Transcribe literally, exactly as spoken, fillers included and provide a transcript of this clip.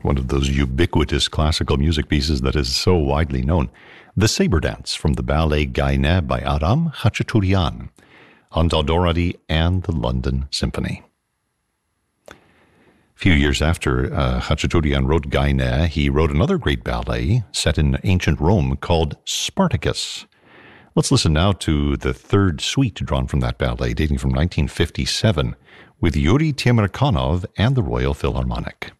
one of those ubiquitous classical music pieces that is so widely known. The Saber Dance from the ballet Gaine by Aram Khachaturian, Handel Dorady and the London Symphony. A few years after uh, Khachaturian wrote Gaine, he wrote another great ballet set in ancient Rome called Spartacus. Let's listen now to the third suite drawn from that ballet, dating from nineteen fifty-seven, with Yuri Temirkanov and the Royal Philharmonic.